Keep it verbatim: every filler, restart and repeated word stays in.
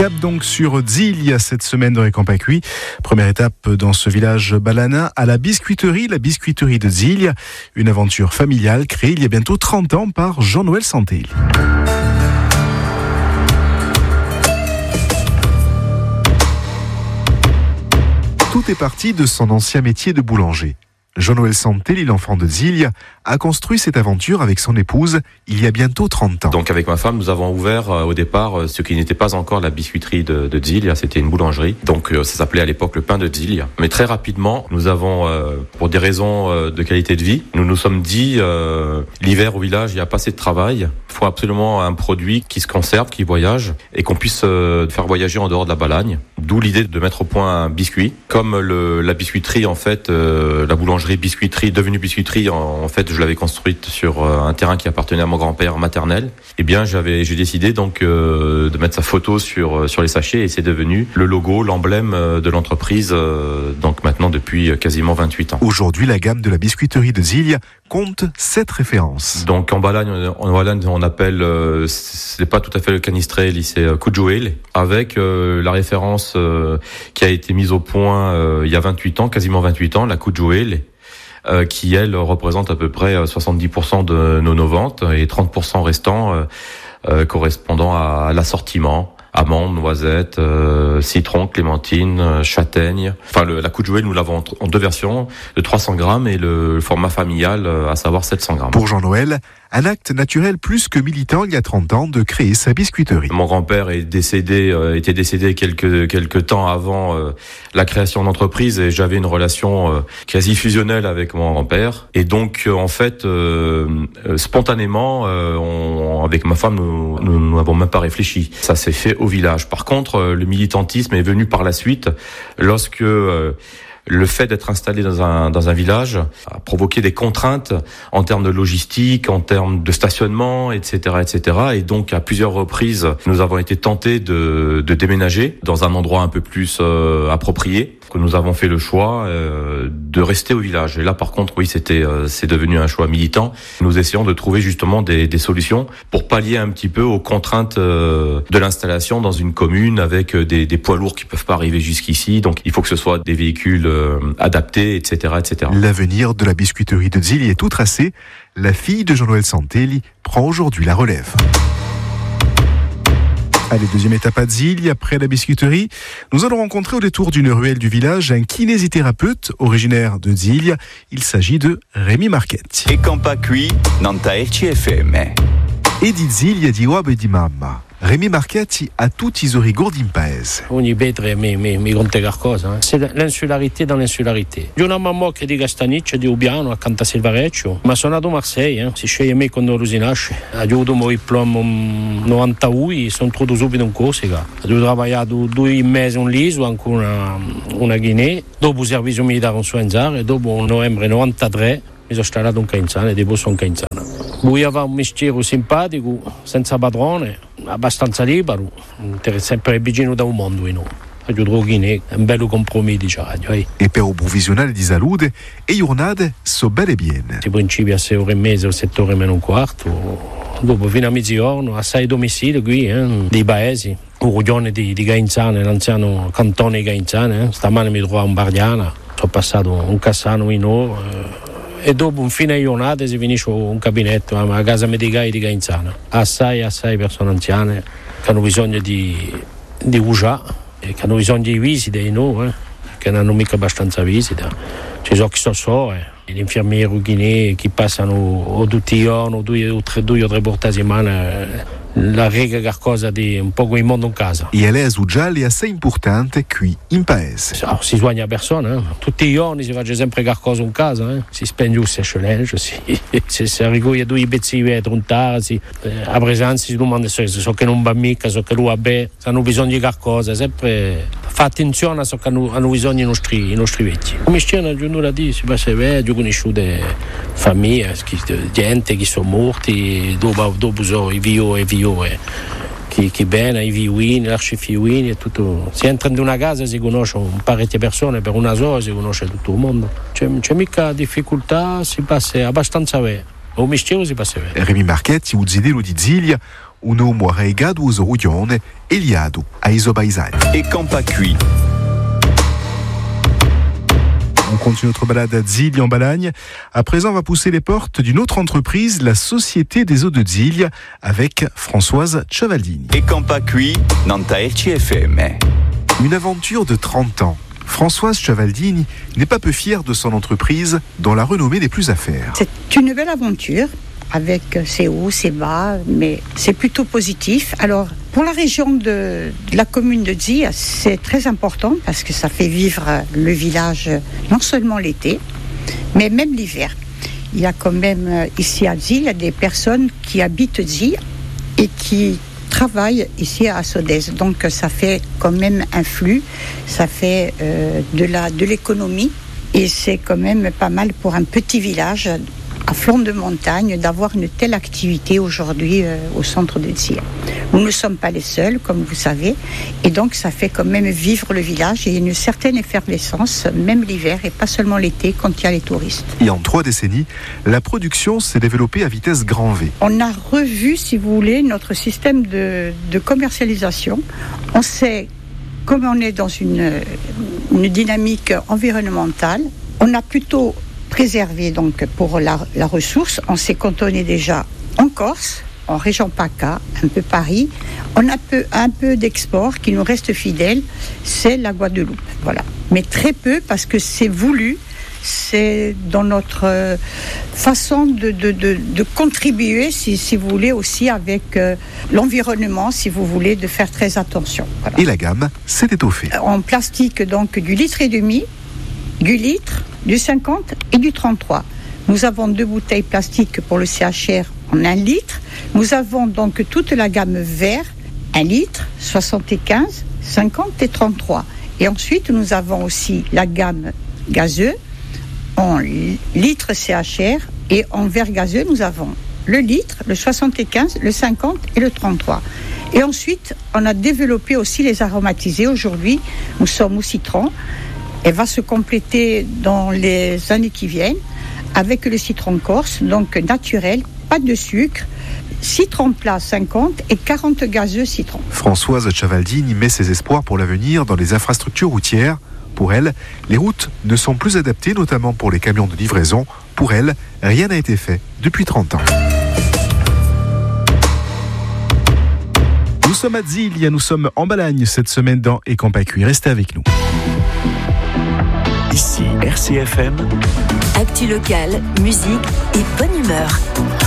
Cap donc sur Ziglia cette semaine dans les Camps Cuits. Première étape dans ce village balanin à la biscuiterie, la biscuiterie de Ziglia. Une aventure familiale créée il y a bientôt trente ans par Jean-Noël Santelli. Tout est parti de son ancien métier de boulanger. Jean-Noël Santelli, l'enfant de Ziglia, a construit cette aventure avec son épouse il y a bientôt trente ans. Donc avec ma femme, nous avons ouvert euh, au départ euh, ce qui n'était pas encore la biscuiterie de, de Ziglia, c'était une boulangerie. Donc euh, ça s'appelait à l'époque le pain de Ziglia. Mais très rapidement, nous avons, euh, pour des raisons euh, de qualité de vie, nous nous sommes dit, euh, l'hiver au village, il n'y a pas assez de travail. Il faut absolument un produit qui se conserve, qui voyage, et qu'on puisse euh, faire voyager en dehors de la Balagne. D'où l'idée de mettre au point un biscuit. Comme le, la biscuiterie, en fait, euh, la boulangerie biscuiterie, devenue biscuiterie, en, en fait, je l'avais construite sur euh, un terrain qui appartenait à mon grand-père maternel. Eh bien, j'avais, j'ai décidé donc euh, de mettre sa photo sur sur les sachets, et c'est devenu le logo, l'emblème euh, de l'entreprise. Euh, donc maintenant depuis quasiment vingt-huit ans. Aujourd'hui, la gamme de la biscuiterie de Ziglia compte sept références. Donc en Balagne, en Balagne, on appelle, euh, c'est pas tout à fait le canistrelli, c'est euh, Cujuele, avec euh, la référence euh, qui a été mise au point euh, il y a vingt-huit ans, quasiment vingt-huit ans, la Cujuele. Euh, qui, elle, représente à peu près soixante-dix pour cent de nos, nos ventes et trente pour cent restants euh, euh, correspondant à, à l'assortiment. Amandes, noisettes, euh, citron, clémentine, euh, châtaigne. Enfin, le, la Cujuele, nous l'avons en, en deux versions, de trois cents grammes et le, le format familial, euh, à savoir sept cents grammes. Pour Jean-Noël, un acte naturel plus que militant il y a trente ans de créer sa biscuiterie. Mon grand-père est décédé, euh, était décédé quelques quelques temps avant euh, la création de l'entreprise, et j'avais une relation euh, quasi fusionnelle avec mon grand-père. Et donc, euh, en fait, euh, euh, spontanément, euh, on, avec ma femme, nous nous n'avons même pas réfléchi. Ça s'est fait au village. Par contre, euh, le militantisme est venu par la suite, lorsque euh, le fait d'être installé dans un dans un village a provoqué des contraintes en termes de logistique, en termes de stationnement, et cetera, et cetera. Et donc, à plusieurs reprises, nous avons été tentés de de déménager dans un endroit un peu plus euh, approprié. Que nous avons fait le choix euh, de rester au village. Et là, par contre, oui, c'était euh, c'est devenu un choix militant. Nous essayons de trouver justement des des solutions pour pallier un petit peu aux contraintes euh, de l'installation dans une commune avec des des poids lourds qui peuvent pas arriver jusqu'ici. Donc, il faut que ce soit des véhicules euh, adaptés, et cetera, et cetera. L'avenir de la biscuiterie de Ziglia est tout tracé. La fille de Jean-Noël Santelli prend aujourd'hui la relève. Allez, deuxième étape à Ziglia, après la biscuiterie. Nous allons rencontrer au détour d'une ruelle du village un kinésithérapeute originaire de Ziglia. Il s'agit de Rémi Marchetti. E Camps Cuits, Nanta R C F M. E di Ziglia di Wab e di Mamma. Rémi Marchetti a tutti i ricordi in paese. Ogni betre mi, mi, mi conta qualcosa. Eh. C'est l'insularité dans l'insularité. Io una mamma che di Castaniccia, di Ubiano, accanto a Silvareccio, ma sono nato a Marseille. Eh. Si sceglie me quando lo si nasce. Ho avuto il diploma novantadue, sono trovato subito in Corsica. Ho lavorato due mesi in Liso, anche una, una Guinea. Dopo il servizio militare in Suenzare, dopo novembre novantatré mi sono installato in Cainzana e dopo sono in Cainzana. Lui aveva un mestiere simpatico, senza padrone, abbastanza libero, sempre vicino da un mondo in noi. Aiuto Guinea, un bello compromesso, diciamo. E per un provvisionale di salute, e giornate so belle piene. Si principia a sei ore e mezza o sette ore meno un quarto, dopo fino a mezzogiorno, a sei domicili qui, eh, dei paesi. Un regione di, di Gainzane, l'anziano cantone di Gainzane, eh. Stamane mi trovo a un Bardiana, sono passato un Cassano in ore. Eh. E dopo un fine giornata si finisce un gabinetto a casa medicale di Gainzana. Assai, assai persone anziane che hanno bisogno di, di usare, che hanno bisogno di visite di noi, eh, che non hanno mica abbastanza visite. Ci sono chi so so, eh, gli infermieri guinei che passano o tutti i giorni, o due o tre, due o tre volte a settimana, eh, la rega qualcosa di un po' il mondo in casa. E lei è assai importante qui in paese. Oh, si soigna persone, eh. Tutti i giorni si fa sempre qualcosa in casa, eh. Si spende un sessionage, si, si, si arriva due pezzi di vetro in tasi, eh, a presenza si domanda se so che non va mica, so che lui ha bene, hanno bisogno di qualcosa, sempre fa attenzione a so che hanno, hanno bisogno i nostri, i nostri vecchi. Come stiamo a giornata di si passa veggio, conosciute famiglie, gente che sono morti, dopo, dopo so i vio e vio. Chi, chi bene, i viuini, l'arcifiuini e tutto. Si entra in una casa si conosce un parecchie persone, per una sola si conosce tutto il mondo. C'è, c'è mica difficoltà, si passa abbastanza bene. O mistero si passa bene. Rémi Marchetti, u zidelo di Ziglia, uno moaregado usorugione e liado a isobaisani. Et Campacui. On continue notre balade à Ziglia en Balagne. À présent, on va pousser les portes d'une autre entreprise, la Société des eaux de Ziglia, avec Françoise Ciavaldini. Et Campacui, Nanta R C F M. Une aventure de trente ans. Françoise Ciavaldini n'est pas peu fière de son entreprise, dont la renommée n'est plus à faire. C'est une belle aventure, avec ses hauts, ses bas, mais c'est plutôt positif. Alors, pour la région de, de la commune de Ziglia, c'est très important parce que ça fait vivre le village non seulement l'été, mais même l'hiver. Il y a quand même ici à Ziglia des personnes qui habitent Ziglia et qui travaillent ici à Sodez. Donc ça fait quand même un flux, ça fait euh, de la, de l'économie et c'est quand même pas mal pour un petit village à flanc de montagne d'avoir une telle activité aujourd'hui euh, au centre de Ziglia. Nous ne sommes pas les seuls, comme vous savez, et donc ça fait quand même vivre le village et une certaine effervescence, même l'hiver et pas seulement l'été quand il y a les touristes. Et en trois décennies, la production s'est développée à vitesse grand V. On a revu, si vous voulez, notre système de, de commercialisation. On sait, comme on est dans une, une dynamique environnementale, on a plutôt préservé donc pour la, la ressource. On s'est cantonné déjà en Corse, en région PACA, un peu Paris. On a peu, un peu d'export qui nous reste fidèle, c'est la Guadeloupe. Voilà. Mais très peu parce que c'est voulu, c'est dans notre façon de, de, de, de contribuer, si, si vous voulez, aussi avec euh, l'environnement, si vous voulez, de faire très attention. Voilà. Et la gamme s'est étoffée. En plastique, donc, du litre et demi, du litre, du cinquante et du trente-trois. Nous avons deux bouteilles plastiques pour le C H R en un litre. Nous avons donc toute la gamme vert, un litre, soixante-quinze, cinquante et trente-trois. Et ensuite, nous avons aussi la gamme gazeux en litre C H R et en verre gazeux, nous avons le litre, le soixante-quinze, le cinquante et le trente-trois. Et ensuite, on a développé aussi les aromatisés. Aujourd'hui, nous sommes au citron. Elle va se compléter dans les années qui viennent avec le citron corse, donc naturel, pas de sucre, citron plat cinquante et quarante gazeux citron. Françoise Ciavaldini met ses espoirs pour l'avenir dans les infrastructures routières. Pour elle, les routes ne sont plus adaptées, notamment pour les camions de livraison. Pour elle, rien n'a été fait depuis trente ans. Nous sommes à Ziglia, nous sommes en Balagne cette semaine dans Et Campacui. Restez avec nous. Ici R C F M. Actu locale, musique et bonne humeur.